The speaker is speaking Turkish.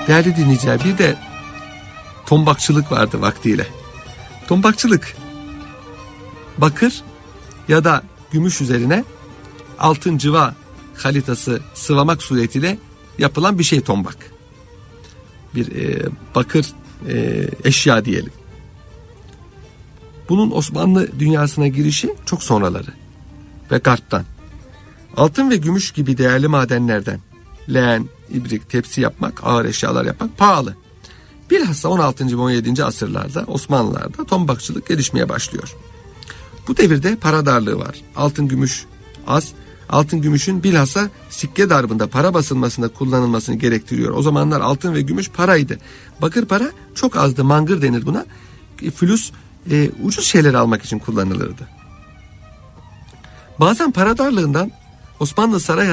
Değerli dinleyiciler, bir de tombakçılık vardı vaktiyle. Tombakçılık, bakır ya da gümüş üzerine altın cıva kalitası sıvamak suretiyle yapılan bir şey tombak. Bir bakır eşya diyelim. Bunun Osmanlı dünyasına girişi çok sonraları ve garptan. Altın ve gümüş gibi değerli madenlerden leğen, ibrik, tepsi yapmak, ağır eşyalar yapmak pahalı. Bilhassa 16. ve 17. asırlarda Osmanlılar'da tombakçılık gelişmeye başlıyor. Bu devirde para darlığı var. Altın gümüş az. Altın gümüşün bilhassa sikke darbında para basılmasında kullanılmasını gerektiriyor. O zamanlar altın ve gümüş paraydı. Bakır para çok azdı. Mangır denir buna. Flüs ucuz şeyler almak için kullanılırdı. Bazen para darlığından Osmanlı saray